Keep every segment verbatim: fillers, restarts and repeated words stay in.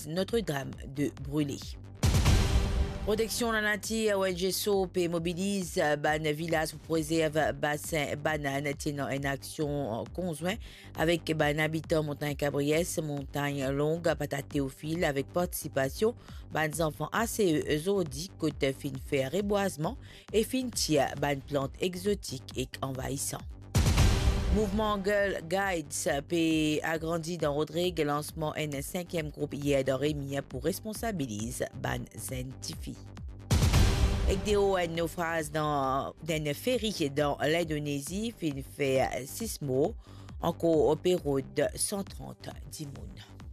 église Notre-Dame de Brûlé. Protection la nature, O N G S O P mobilise ban village pour préserver bassin banane tenant une action conjointe avec ban habitant montagne Cabriès, montagne longue, patate Théophile avec participation ban enfants A C E Zodi, côte fin fer reboisement et fin tia ban plantes exotiques et envahissantes. Mouvement Girl Guides P agrandi dans Rodrigue, lancement un cinquième groupe hier dans Rémi pour responsabiliser ban Zentifi. Avec des hauts naufrages dans d'un ferry dans l'Indonésie, fin fait six mots, encore au période de cent trente dimoun.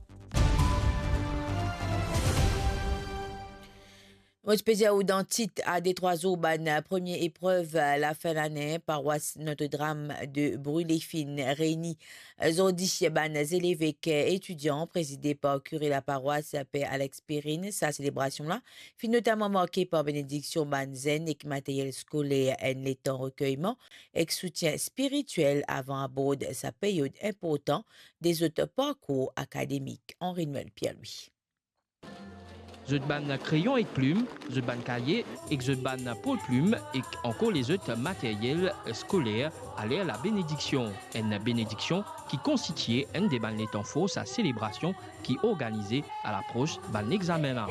Westpédia ou dans titre à des trois eaux, ban première épreuve à la fin de l'année, paroisse Notre-Dame de Brûlé-Fine, réunie Zodi, ban élèves étudiants, présidé par curé la paroisse, Père Alex Perrine. Sa célébration-là fut notamment marquée par bénédiction ban zen et matériel scolaire et les temps recueillement, et soutien spirituel avant à bord sa période importante des autres parcours académiques. Henri Noël Pierre-Louis. Zut ban crayon et plume, zut ban cahier et zut ban pôle plume et encore les autres matériels scolaires allaient à la bénédiction. Une bénédiction qui constituait un des ban les temps faux, sa célébration qui organisée à l'approche ban examen là.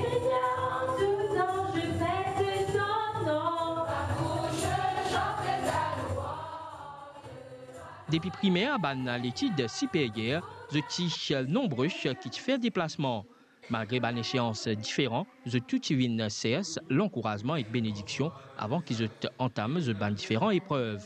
Depuis primaire, ban l'étude supérieure, zut nombreux qui fait déplacement. Malgré une échéance différente, je tout une cesse l'encouragement et bénédiction avant qu'ils entament de ban différentes épreuves.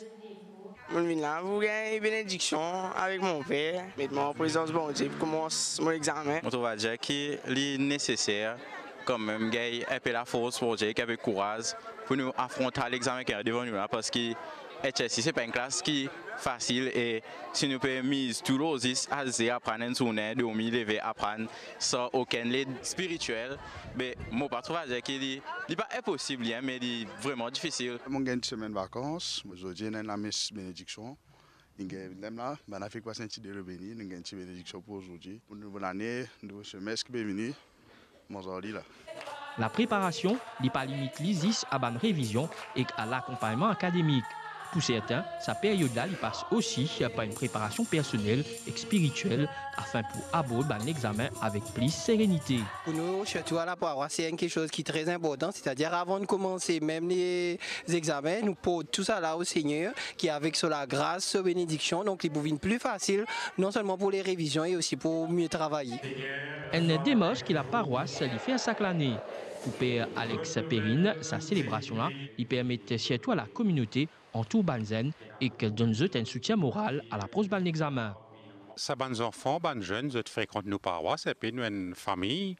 Je viens là pour une bénédiction avec mon père, mettre en présence bon Dieu, commence mon examen. On trouve dire qu'il est nécessaire quand même gagner un peu la force pour dire qu'il y a courage pour nous affronter l'examen qui est devant nous là parce que H S C c'est pas une classe qui facile et si nous pouvons mise tout l'osis à zéro apprendre une journée de mille lever apprendre sans aucun aide spirituel mais mon patron va dire qu'il n'est pas impossible mais il est vraiment difficile. Mon gagne une semaine de vacances aujourd'hui on a la messe bénédiction il gagne là ben avec quoi sentir de béni nous gagne une bénédiction pour aujourd'hui pour une nouvelle année nouveau semestre qui béni mon aujourd'hui là. La préparation n'est pas limite l'isis à bonne révision et à l'accompagnement académique. Pour certains, sa période-là il passe aussi par une préparation personnelle et spirituelle afin pour aborder l'examen avec plus sérénité. Pour nous, surtout à la paroisse, c'est quelque chose qui est très important, c'est-à-dire avant de commencer même les examens, nous posons tout ça là au Seigneur, qui avec la grâce, sa bénédiction, donc il devient plus facile, non seulement pour les révisions et aussi pour mieux travailler. Une démarche que la paroisse lui fait chaque année. Pour Père Alex Perrine, sa célébration-là, il permet surtout à la communauté en tout banzen et qu'elle donne un soutien moral à l'approche de l'examen. Ça, les enfants, les jeunes, ils fréquentent nos paroisses et puis nous une famille.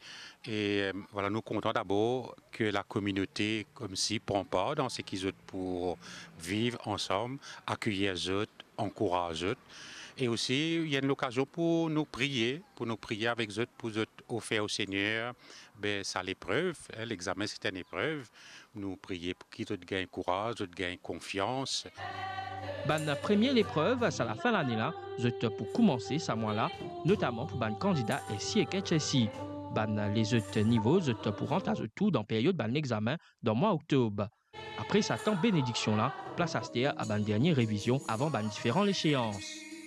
Et voilà, nous comptons d'abord que la communauté, comme si, prend part dans ce qu'ils ont pour vivre ensemble, accueillir les autres, encourager les autres. Et aussi, il y a une occasion pour nous prier, pour nous prier avec eux, pour eux offrir au Seigneur, ben, ça l'épreuve, hein, l'examen c'est une épreuve, nous prier pour qu'ils gagnent courage, qu'ils gagnent confiance. Ben, la première épreuve, c'est à la fin de l'année là, pour commencer ce mois-là, notamment pour les candidats et si et Chelsea. Ben, les autres niveaux, pour rentrer tout dans la période de l'examen dans le mois d'octobre. Après sa temps bénédiction là, place à cette à une dernière révision avant ben, différentes échéances.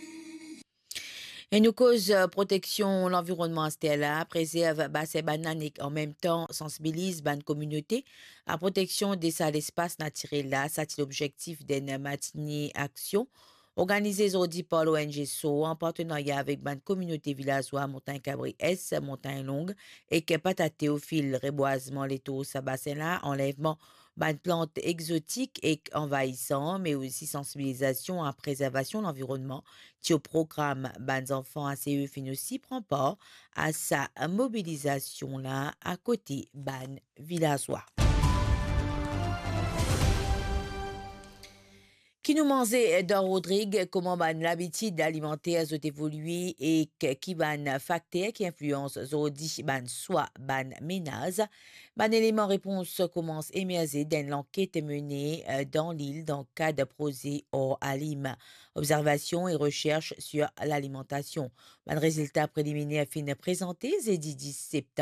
Et nous cause protection l'environnement là, préserve bassin banane et en même temps sensibilise ban communauté à protection des salles espaces naturels là, c'est l'objectif d'une matinée action organisée aujourd'hui par l'O N G S O en partenariat avec ban communauté villageois Montagne Cabri S, Montagne Longue et que patate Théophile, reboisement les taux à bassin là, enlèvement ban plantes exotiques et envahissantes, mais aussi sensibilisation à préservation de l'environnement, qui au programme ban enfants A C E fin aussi prend part à sa mobilisation là à côté ban villageois. Qui nous mangeait dans Rodrigue, comment ban l'habitude alimentaire ont évolué et qui ban facteurs qui influencent aujourd'hui ban soit ban ménage. Ban élément réponse commence à émerger dans l'enquête menée dans l'île dans le cadre de projet hors alim. Observation et recherche sur l'alimentation. Ban résultat préliminaire fin présenté jeudi dix septembre.